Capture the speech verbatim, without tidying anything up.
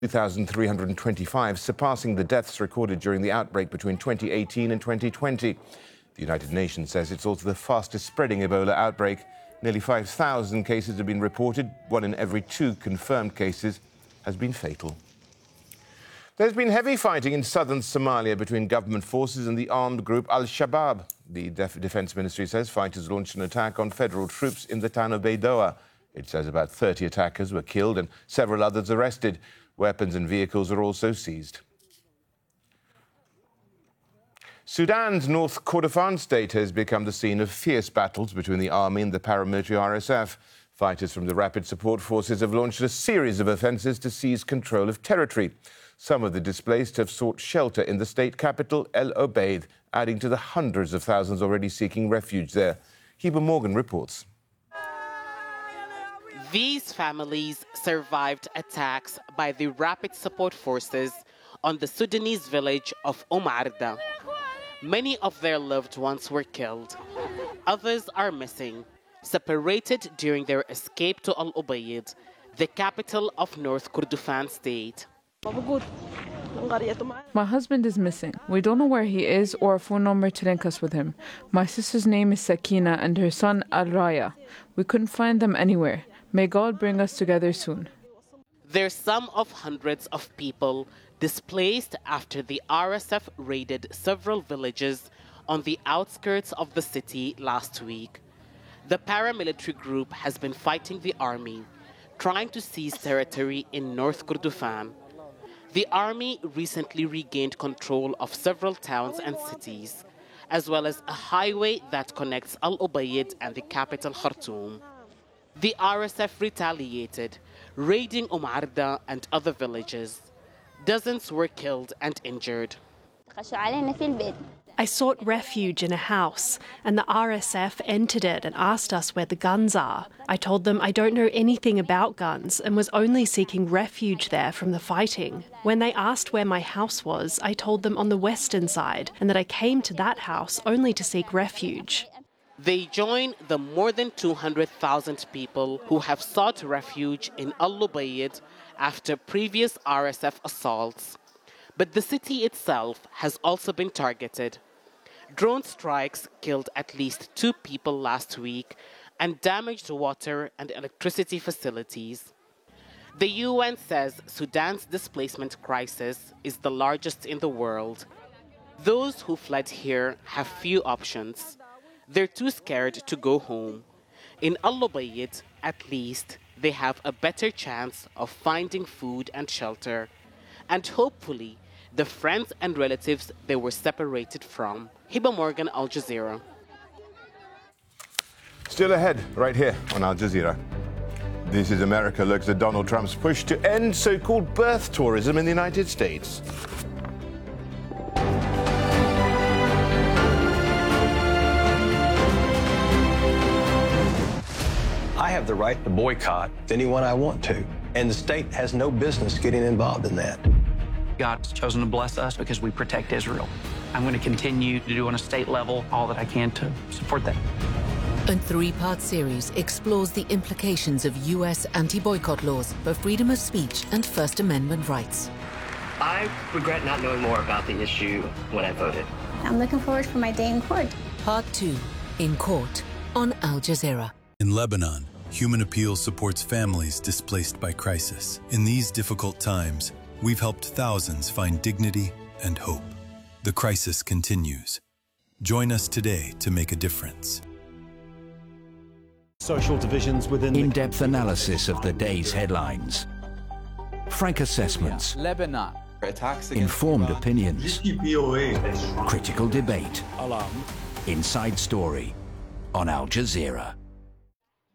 two thousand three hundred twenty-five, surpassing the deaths recorded during the outbreak between twenty eighteen and twenty twenty. The United Nations says it's also the fastest spreading Ebola outbreak. Nearly five thousand cases have been reported. One in every two confirmed cases has been fatal. There's been heavy fighting in southern Somalia between government forces and the armed group Al-Shabaab. The Def- Defense Ministry says fighters launched an attack on federal troops in the town of Baidoa. It says about thirty attackers were killed and several others arrested. Weapons and vehicles are also seized. Sudan's North Kordofan state has become the scene of fierce battles between the army and the paramilitary R S F. Fighters from the Rapid Support Forces have launched a series of offences to seize control of territory. Some of the displaced have sought shelter in the state capital, El Obeid, adding to the hundreds of thousands already seeking refuge there. Heber Morgan reports. These families survived attacks by the Rapid Support Forces on the Sudanese village of Omarda. Many of their loved ones were killed. Others are missing, separated during their escape to Al Obeid, the capital of North Kordofan state. My husband is missing. We don't know where he is or a phone number to link us with him. My sister's name is Sakina and her son Al-Raya. We couldn't find them anywhere. May God bring us together soon. They're some of hundreds of people displaced after the R S F raided several villages on the outskirts of the city last week. The paramilitary group has been fighting the army, trying to seize territory in North Kordofan. The army recently regained control of several towns and cities, as well as a highway that connects Al Obeid and the capital Khartoum. The R S F retaliated, raiding Omarda and other villages. Dozens were killed and injured. I sought refuge in a house, and the R S F entered it and asked us where the guns are. I told them I don't know anything about guns and was only seeking refuge there from the fighting. When they asked where my house was, I told them on the western side and that I came to that house only to seek refuge. They join the more than two hundred thousand people who have sought refuge in Al Obeid after previous R S F assaults. But the city itself has also been targeted. Drone strikes killed at least two people last week and damaged water and electricity facilities. The U N says Sudan's displacement crisis is the largest in the world. Those who fled here have few options. They're too scared to go home. In Al Obeid, at least, they have a better chance of finding food and shelter, and hopefully the friends and relatives they were separated from. Hiba Morgan, Al Jazeera. Still ahead, right here on Al Jazeera. This is America looks at Donald Trump's push to end so-called birth tourism in the United States. I have the right to boycott anyone I want to, and the state has no business getting involved in that. God's chosen to bless us because we protect Israel. I'm going to continue to do on a state level all that I can to support that. A three-part series explores the implications of U S anti-boycott laws for freedom of speech and First Amendment rights. I regret not knowing more about the issue when I voted. I'm looking forward for my day in court. Part two, In Court, on Al Jazeera. In Lebanon, Human Appeal supports families displaced by crisis. In these difficult times, we've helped thousands find dignity and hope. The crisis continues. Join us today to make a difference. Social divisions within in-depth analysis of the day's headlines. Frank assessments. Lebanon. Informed opinions. Critical debate. Inside Story on Al Jazeera.